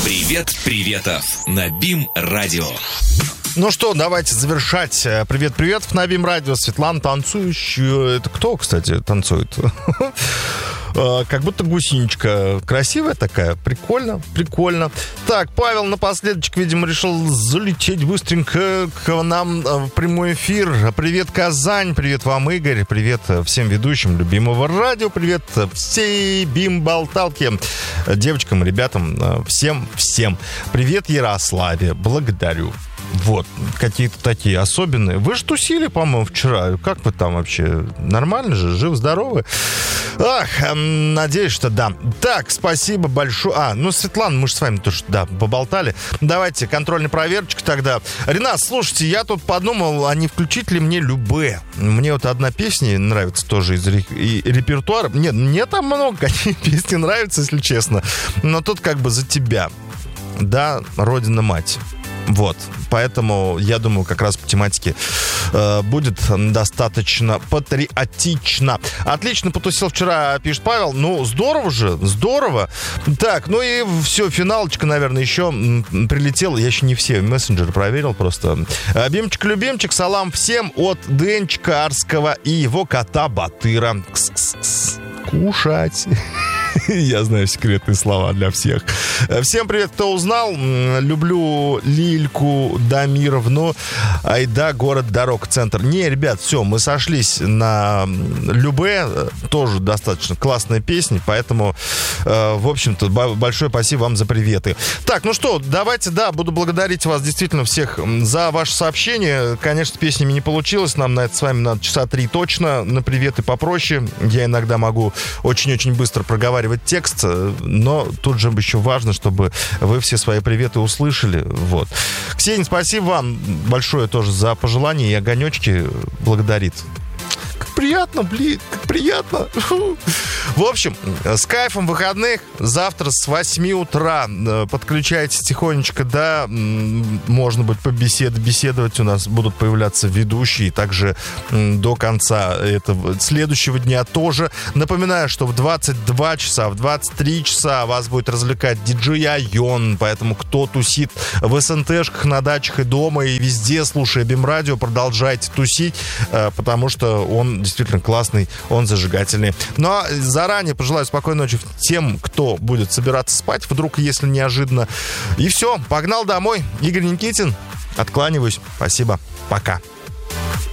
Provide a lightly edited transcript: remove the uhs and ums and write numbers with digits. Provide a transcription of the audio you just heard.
Привет, Приветов на БИМ-радио. Ну что, давайте завершать. Привет-привет на БИМ-радио. Светлана танцующая. Это кто, кстати, танцует? Как будто гусеничка. Красивая такая. Прикольно, прикольно. Так, Павел напоследочек, видимо, решил залететь быстренько к нам в прямой эфир. Привет, Казань. Привет вам, Игорь. Привет всем ведущим любимого радио. Привет всей БИМ-болталке. Девочкам, ребятам, всем. Привет, Ярославе. Благодарю. Вот, какие-то такие особенные. Вы же тусили, по-моему, вчера. Как вы там вообще? Нормально же? Жив-здоровы? Ах, надеюсь, что да. Так, спасибо большое. Светлана, мы же с вами тоже, да, поболтали. Давайте контрольная проверочка тогда. Ренат, слушайте, я тут подумал, а не включить ли мне Любэ? Мне вот одна песня нравится тоже из репертуара. Нет, мне там много какие песни нравятся, если честно. Но тут как бы за тебя. Да, Родина-мать. Вот, поэтому, я думаю, как раз по тематике будет достаточно патриотично. Отлично потусил вчера, пишет Павел. Ну, здорово же, здорово. Так, ну и все, финалочка, наверное, еще прилетела. Я еще не все мессенджеры проверил просто. Бимчик-любимчик, салам всем от Денчика Арского и его кота Батыра. Кушать. Я знаю секретные слова для всех. Всем привет, кто узнал. Люблю Лильку Дамировну. Айда, город дорог, центр. Не, ребят, все, мы сошлись на Любэ. Тоже достаточно классная песня. Поэтому, в общем-то, большое спасибо вам за приветы. Так, ну что, давайте, да, буду благодарить вас действительно всех за ваше сообщение. Конечно, с песнями не получилось. Нам на это с вами надо часа 3 точно. На приветы попроще. Я иногда могу очень-очень быстро проговаривать текст, но тут же еще важно, чтобы вы все свои приветы услышали. Вот. Ксения, спасибо вам большое тоже за пожелания и огонечки. Благодарит. Как приятно, блин, как приятно. В общем, с кайфом выходных. Завтра с 8 утра подключайтесь тихонечко, да, можно будет беседовать. У нас будут появляться ведущие. Также до конца этого следующего дня тоже. Напоминаю, что в 22 часа, в 23 часа вас будет развлекать диджей Айон. Поэтому кто тусит в СНТшках, на дачах и дома, и везде, слушая БИМ-радио, продолжайте тусить, потому что он действительно классный, он зажигательный. Но заранее пожелаю спокойной ночи тем, кто будет собираться спать, вдруг, если неожиданно. И все, погнал домой. Игорь Никитин, откланиваюсь. Спасибо, пока.